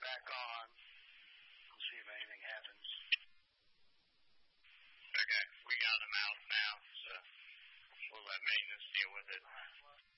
back on. We'll see if anything happens. Okay, we got them out now, so we'll let maintenance deal with it.